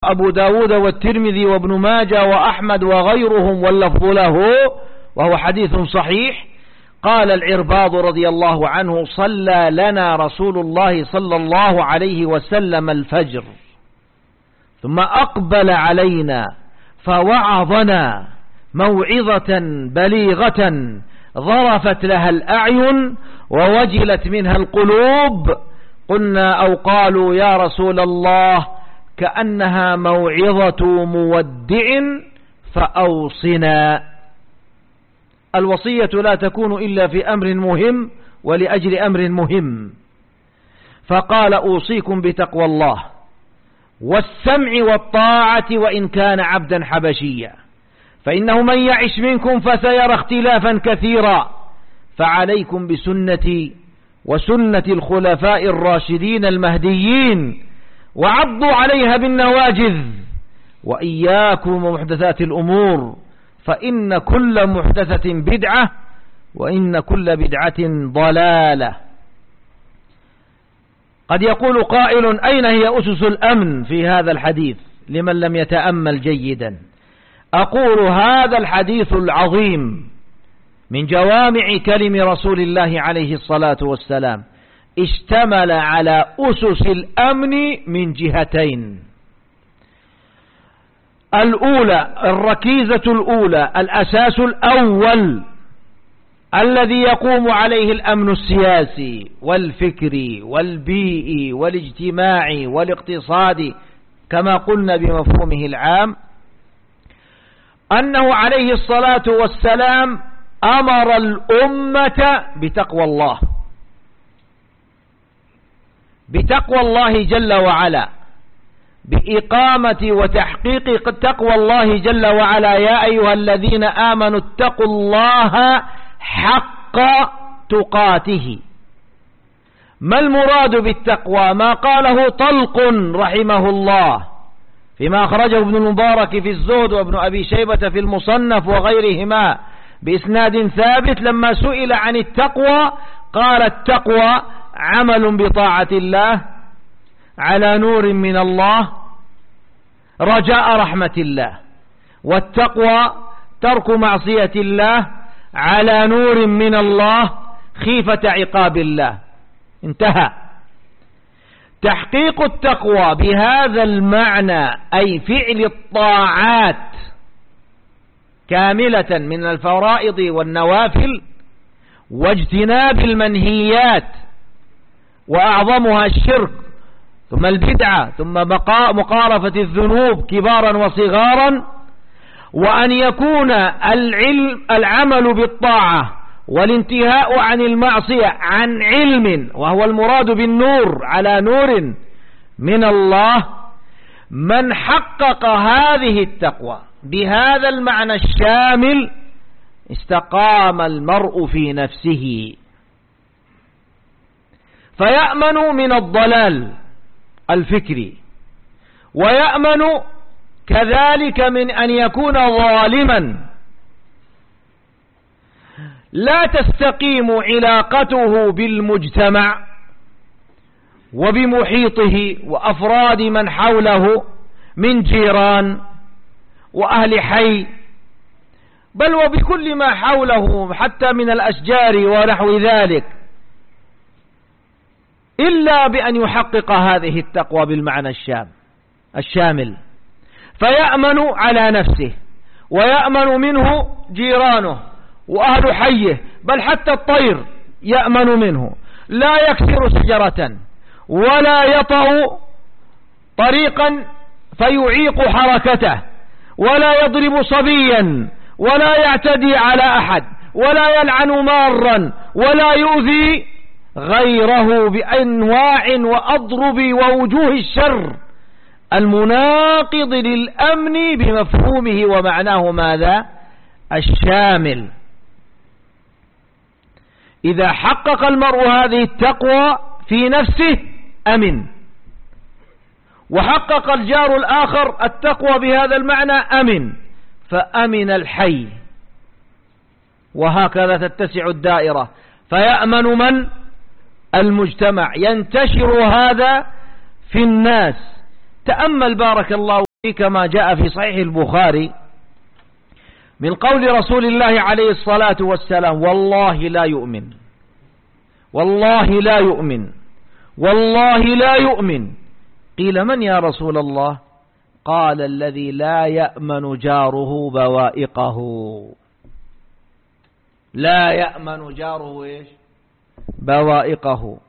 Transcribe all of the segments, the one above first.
أبو داود والترمذي وابن ماجه وأحمد وغيرهم واللفظ له، وهو حديث صحيح. قال العرباض رضي الله عنه: صلى لنا رسول الله صلى الله عليه وسلم الفجر، ثم أقبل علينا فوعظنا موعظة بليغة ظرفت لها الأعين ووجلت منها القلوب. قلنا أو قالوا: يا رسول الله، كأنها موعظة مودع فأوصنا. الوصية لا تكون إلا في أمر مهم ولأجل أمر مهم، فقال: أوصيكم بتقوى الله والسمع والطاعة وإن كان عبدا حبشيا، فإنه من يعش منكم فسيرى اختلافا كثيرا، فعليكم بسنتي وسنة الخلفاء الراشدين المهديين، وعضوا عليها بالنواجذ، وإياكم ومحدثات الأمور، فإن كل محدثة بدعة وإن كل بدعة ضلالة. قد يقول قائل: أين هي أسس الأمن في هذا الحديث لمن لم يتأمل جيدا؟ أقول: هذا الحديث العظيم من جوامع كلم رسول الله عليه الصلاة والسلام اشتمل على أسس الأمن من جهتين: الأولى، الركيزة الأولى، الأساس الأول الذي يقوم عليه الأمن السياسي والفكري والبيئي والاجتماعي والاقتصادي كما قلنا بمفهومه العام، أنه عليه الصلاة والسلام أمر الأمة بتقوى الله، بتقوى الله جل وعلا، بإقامة وتحقيق تقوى الله جل وعلا: يا أيها الذين آمنوا اتقوا الله حق تقاته. ما المراد بالتقوى؟ ما قاله طلق رحمه الله فيما أخرجه ابن المبارك في الزهد وابن أبي شيبة في المصنف وغيرهما بإسناد ثابت، لما سئل عن التقوى قال: التقوى عمل بطاعة الله على نور من الله رجاء رحمة الله، والتقوى ترك معصية الله على نور من الله خيفة عقاب الله. انتهى. تحقيق التقوى بهذا المعنى أي فعل الطاعات كاملة من الفرائض والنوافل، واجتناب المنهيات، وأعظمها الشرك، ثم البدعة، ثم مقارفة الذنوب كبارا وصغارا، وأن يكون العمل بالطاعة والانتهاء عن المعصية عن علم، وهو المراد بالنور، على نور من الله. من حقق هذه التقوى بهذا المعنى الشامل استقام المرء في نفسه، فيأمن من الضلال الفكري، ويأمن كذلك من أن يكون ظالما لا تستقيم علاقته بالمجتمع وبمحيطه وأفراد من حوله من جيران وأهل حي، بل وبكل ما حوله حتى من الأشجار ونحو ذلك، إلا بأن يحقق هذه التقوى بالمعنى الشامل، فيأمن على نفسه، ويأمن منه جيرانه وأهل حيه، بل حتى الطير يأمن منه، لا يكسر شجرة ولا يطأ طريقا فيعيق حركته، ولا يضرب صبيا، ولا يعتدي على أحد، ولا يلعن مارا، ولا يؤذي غيره بأنواع وأضرب ووجوه الشر المناقض للأمن بمفهومه ومعناه ماذا؟ الشامل. إذا حقق المرء هذه التقوى في نفسه أمن، وحقق الجار الآخر التقوى بهذا المعنى أمن، فأمن الحي، وهكذا تتسع الدائرة، فيأمن من؟ المجتمع، ينتشر هذا في الناس. تأمل بارك الله كما جاء في صحيح البخاري من قول رسول الله عليه الصلاة والسلام: والله لا يؤمن، والله لا يؤمن، والله لا يؤمن. قيل: من يا رسول الله؟ قال: الذي لا يأمن جاره بوائقه. لا يأمن جاره إيش؟ بوائقه.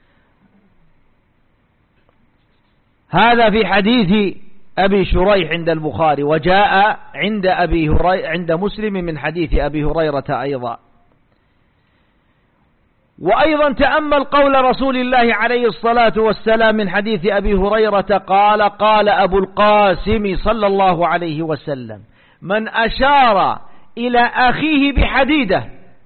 هذا في حديث أبي شريح عند البخاري، وجاء عند مسلم من حديث أبي هريرة أيضا. وأيضا تأمل قول رسول الله عليه الصلاة والسلام من حديث أبي هريرة قال: قال أبو القاسم صلى الله عليه وسلم: من أشار إلى أخيه بحديدة،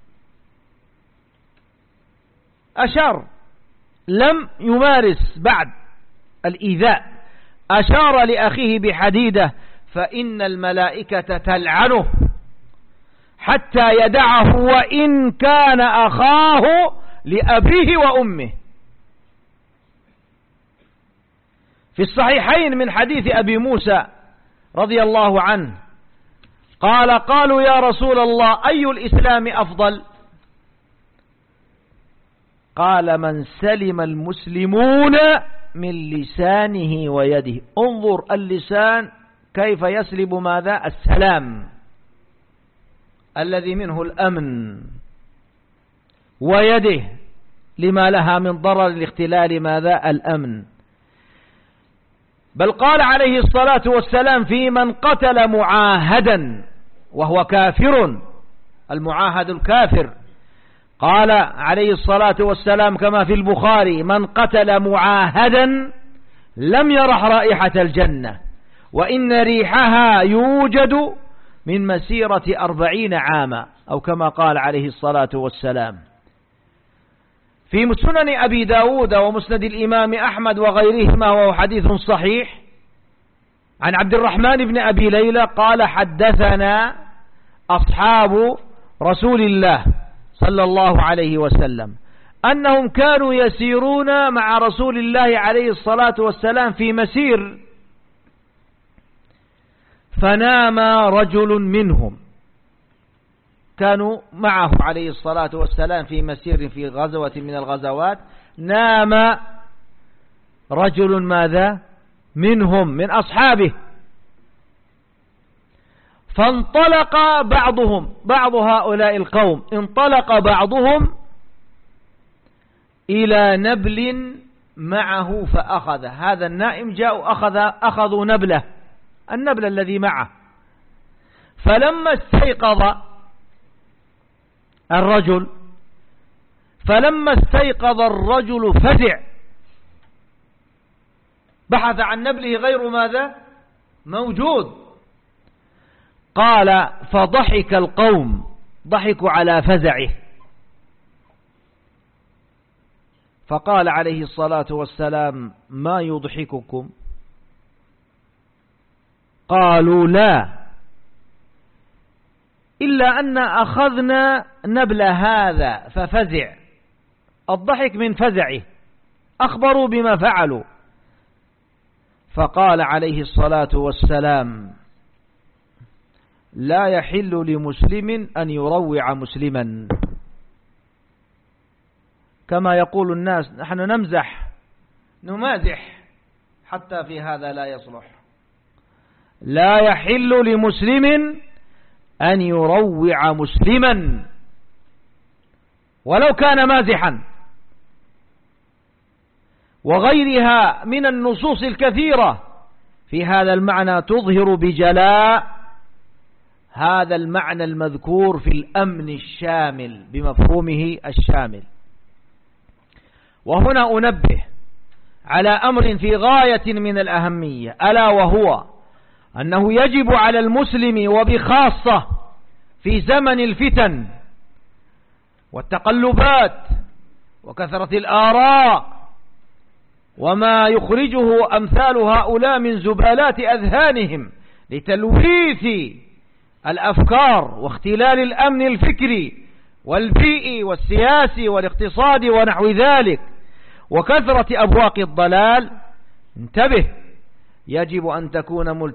أشار لم يمارس بعد الإيذاء، أشار لأخيه بحديدة، فإن الملائكة تلعنه حتى يدعه وإن كان أخاه لأبيه وأمه. في الصحيحين من حديث أبي موسى رضي الله عنه قالوا يا رسول الله: أي الإسلام أفضل؟ قال: من سلم المسلمون من لسانه ويده. انظر اللسان كيف يسلب ماذا؟ السلام الذي منه الأمن، ويده لما لها من ضرر الاختلال ماذا؟ الأمن. بل قال عليه الصلاة والسلام في من قتل معاهدا وهو كافر، المعاهد الكافر، قال عليه الصلاة والسلام كما في البخاري: من قتل معاهدا لم يرح رائحة الجنة، وإن ريحها يوجد من مسيرة 40 عاما، أو كما قال عليه الصلاة والسلام. في سنن أبي داود ومسند الإمام أحمد وغيرهما، وهو حديث صحيح، عن عبد الرحمن بن أبي ليلى قال: حدثنا أصحاب رسول الله صلى الله عليه وسلم أنهم كانوا يسيرون مع رسول الله عليه الصلاة والسلام في مسير، فنام رجل منهم، كانوا معه عليه الصلاة والسلام في مسير في غزوة من الغزوات، نام رجل ماذا؟ منهم، من أصحابه، فانطلق بعض هؤلاء القوم، انطلق بعضهم إلى نبل معه فأخذ. هذا النائم جاءوا أخذوا نبله، النبل الذي معه. فلما استيقظ الرجل فزع، بحث عن نبله غير ماذا؟ موجود. قال: فضحك القوم، ضحكوا على فزعه. فقال عليه الصلاة والسلام: ما يضحككم؟ قالوا: لا، إلا أن أخذنا نبل هذا ففزع. الضحك من فزعه، أخبروا بما فعلوا. فقال عليه الصلاة والسلام: لا يحل لمسلم أن يروع مسلما. كما يقول الناس: نحن نمزح نمازح، حتى في هذا لا يصلح. لا يحل لمسلم أن يروع مسلما ولو كان مازحا. وغيرها من النصوص الكثيرة في هذا المعنى تظهر بجلاء هذا المعنى المذكور في الأمن الشامل بمفهومه الشامل. وهنا أنبه على أمر في غاية من الأهمية، ألا وهو أنه يجب على المسلم وبخاصة في زمن الفتن والتقلبات وكثرة الآراء وما يخرجه أمثال هؤلاء من زبالات أذهانهم لتلويث الأفكار واختلال الأمن الفكري والبيئي والسياسي والاقتصادي ونحو ذلك وكثرة أبواق الضلال، انتبه، يجب أن تكون